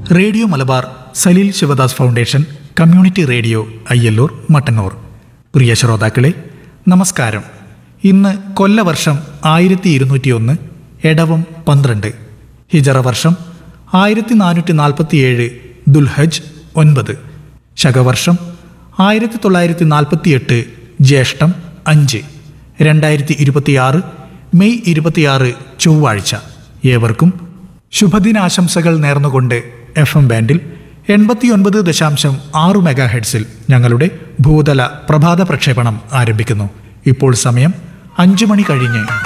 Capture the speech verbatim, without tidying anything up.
Radio Malabar Saleel Sivadas foundation community radio Ayyallur Mattannur. പ്രിയ ശ്രോതാക്കളെ നമസ്കാരം. ഇന്ന് കൊല്ലവർഷം ആയിരത്തി ഇരുന്നൂറ്റി ഒന്ന് എടവം പന്ത്രണ്ട്, ഹിജറ വർഷം ആയിരത്തി നാനൂറ്റി നാൽപ്പത്തിയേഴ് ദുൽഹജ് ഒൻപത്, ശകവർഷം ആയിരത്തി തൊള്ളായിരത്തി നാൽപ്പത്തിയെട്ട് ജ്യേഷ്ഠം അഞ്ച്, രണ്ടായിരത്തി ഇരുപത്തിയാറ് മെയ് ഇരുപത്തിയാറ് ചൊവ്വാഴ്ച. ഏവർക്കും ശുഭദിനാശംസകൾ നേർന്നുകൊണ്ട് എഫ് എം ബാൻഡിൽ എൺപത്തിയൊൻപത് ദശാംശം ആറ് മെഗാ ഹെഡ്സിൽ ഞങ്ങളുടെ ഭൂതല പ്രഭാത പ്രക്ഷേപണം ആരംഭിക്കുന്നു. ഇപ്പോൾ സമയം അഞ്ചു മണി കഴിഞ്ഞ്